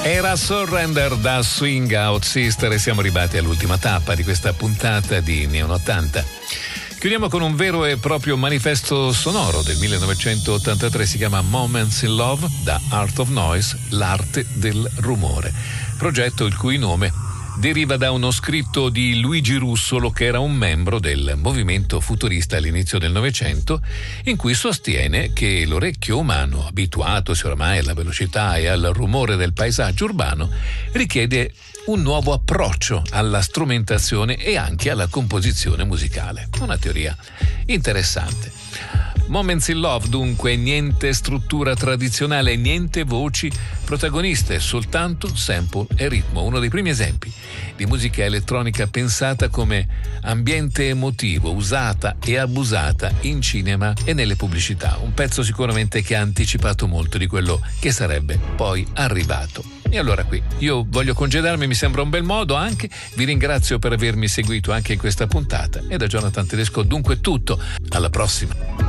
Era Surrender da Swing Out Sister e siamo arrivati all'ultima tappa di questa puntata di Neon 80. Chiudiamo con un vero e proprio manifesto sonoro del 1983, si chiama Moments in Love, da Art of Noise, l'arte del rumore, progetto il cui nome deriva da uno scritto di Luigi Russolo, che era un membro del movimento futurista all'inizio del Novecento, in cui sostiene che l'orecchio umano, abituatosi oramai alla velocità e al rumore del paesaggio urbano, richiede un nuovo approccio alla strumentazione e anche alla composizione musicale. Una teoria interessante. Moments in Love, dunque, niente struttura tradizionale, niente voci protagoniste, soltanto sample e ritmo. Uno dei primi esempi di musica elettronica pensata come ambiente emotivo, usata e abusata in cinema e nelle pubblicità. Un pezzo sicuramente che ha anticipato molto di quello che sarebbe poi arrivato. E allora qui io voglio congedarmi, mi sembra un bel modo anche. Vi ringrazio per avermi seguito anche in questa puntata e da Jonathan Tedesco dunque tutto. Alla prossima.